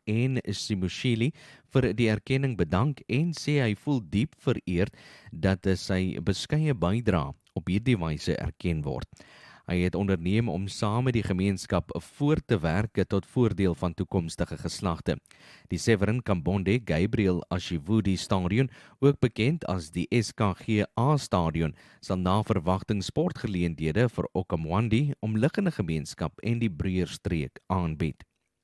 en Simushili vir die erkenning bedank en sê hy voel diep vereerd dat sy beskeie bydrae op hierdie wyse erken word. Hy het onderneem om saam met die gemeenskap voort te werk tot voordeel van toekomstige geslagte. Die Severin Kambonde Gabriel Ashivudi Stadion, ook bekend as die SKGA Stadion, sal na verwagting sportgeleenthede vir Okamwandi, omliggende gemeenskap en die Breërstreek aanbied.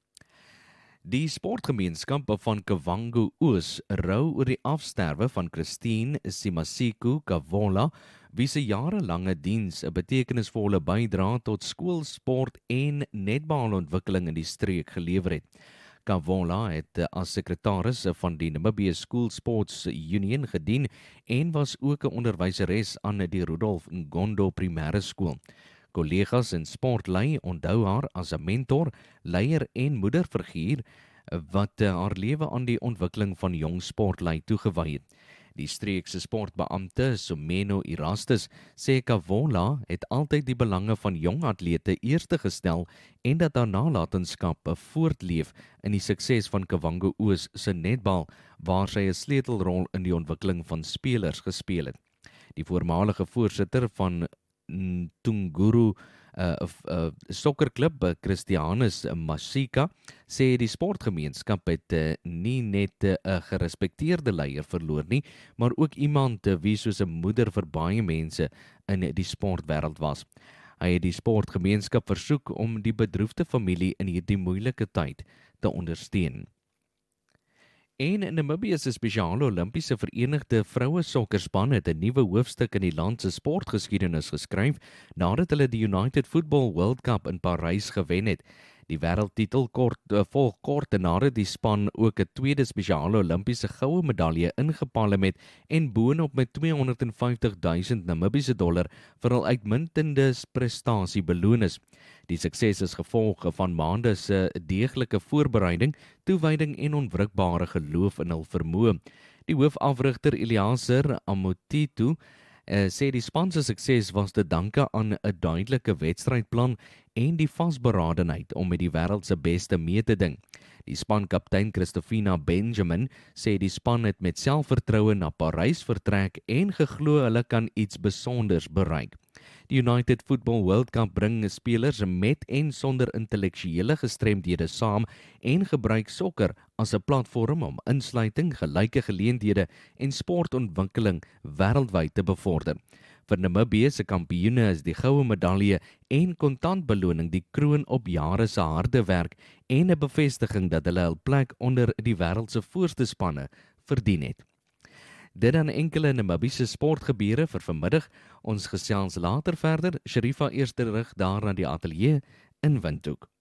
Die sportgemeenskap van Kavango Oos rou oor die afsterwe van Christine Simasiku Kavola, wie se jarelange diens 'n betekenisvolle bydrae tot skoolsport en netbaalontwikkeling in die streek gelewer het. Kavola het as sekretaris van die Namibia School Sports Union gedien en was ook 'n onderwyseres aan die Rudolf Ngondo Primêre Skool. Kollegas in sportlei onthou haar as 'n mentor, leier en moederfiguur wat haar lewe aan die ontwikkeling van jong sportlei toegewy het. Die streekse sportbeampte Someno Erastus sê Kavola het altyd die belange van jong atlete eerste gestel en dat haar nalatenskap voortleef in die sukses van Kavango Oos se netbal, waar sy 'n sleutelrol in die ontwikkeling van spelers gespeel het. Die voormalige voorsitter van Tunguru sokkerklub Christianus Masika sê die sportgemeenskap het nie net 'n gerespekteerde leier verloor nie, maar ook iemand wie soos 'n moeder vir baie mense in die sportwêreld was. Hy het die sportgemeenskap versoek om die bedroefde familie in hierdie moeilike tyd te ondersteun. En Namibia se spesiale Olimpiese Verenigde Vroue Sokkerspan het 'n nuwe hoofstuk in die land se sportgeskiedenis geskryf nadat hulle die United Football World Cup in Parys gewen het. Die wêreldtitel volg kort nadat die span ook 'n tweede spesiale Olimpiese goue medalje ingepalm het en boonop met $250,000 Namibiese vir hul uitmuntende prestasie beloon is. Die sukses is gevolg van maande se deeglike voorbereiding, toewyding en onwrikbare geloof in hul vermoë. Die hoofafrigter Eliaser Amotitu sê die span se sukses was te danke aan 'n duidelike wedstrydplan en die vasberadenheid om met die wêreld se beste mee te ding. Die spankaptein Christofina Benjamin sê die span het met selfvertroue na Parys vertrek en geglo hulle kan iets besonders bereik. Die United Football World Cup bring spelers met en sonder intellektuele gestremdhede saam en gebruik sokker as 'n platform om insluiting, gelyke geleenthede en sportontwikkeling wêreldwyd te bevorder. Vir Namibië se kampioene is die goue medalje en kontantbeloning die kroon op jare se harde werk en 'n bevestiging dat hulle hul plek onder die wêreld se voorste spanne verdien het. Dit dan enkele Namibiese sportgebeure vir vanmiddag. Ons gesels later verder. Sharifa eers terug daar na die ateljee in Windhoek.